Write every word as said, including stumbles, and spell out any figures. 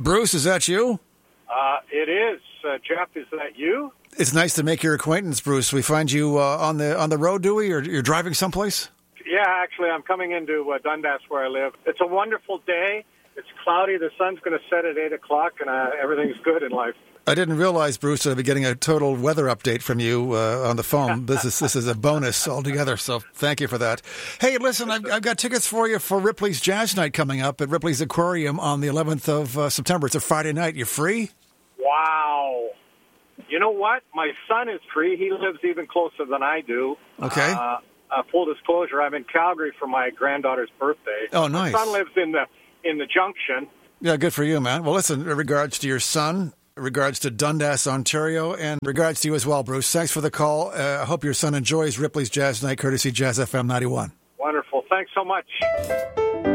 Bruce, is that you? Uh, it is. Uh, Jeff, is that you? It's nice to make your acquaintance, Bruce. We find you uh, on the on the road, do we? Or you're driving someplace? Yeah, actually, I'm coming into uh, Dundas where I live. It's a wonderful day. It's cloudy. The sun's going to set at eight o'clock, and uh, everything's good in life. I didn't realize, Bruce, that I'd be getting a total weather update from you uh, on the phone. This is this is a bonus altogether, so thank you for that. Hey, listen, I've, I've got tickets for you for Ripley's Jazz Night coming up at Ripley's Aquarium on the eleventh of uh, September. It's a Friday night. You free? Wow. You know what? My son is free. He lives even closer than I do. Okay. Uh, uh, full disclosure, I'm in Calgary for my granddaughter's birthday. Oh, nice. My son lives in the in the Junction. Yeah, good for you, man. Well, listen, in regards to your son, in regards to Dundas, Ontario, and regards to you as well, Bruce. Thanks for the call. Uh, I hope your son enjoys Ripley's Jazz Night, courtesy Jazz F M ninety-one. Wonderful. Thanks so much.